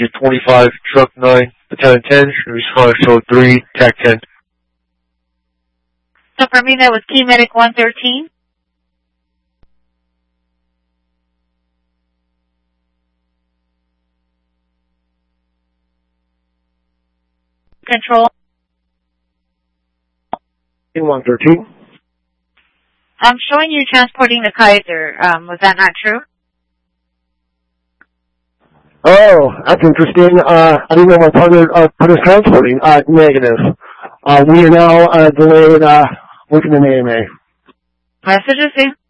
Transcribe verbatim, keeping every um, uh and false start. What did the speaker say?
Rescue twenty-five, Truck nine, Battalion ten, Response Code three, T A C ten. So for me, that was Key Medic one thirteen. Control. In one thirteen. I'm showing you transporting the Kaiser. Um, was that not true? Oh, that's interesting. Uh, I didn't know my partner uh, put us transporting. Uh, negative. Uh, we are now uh, delayed uh, working in A M A. Messages,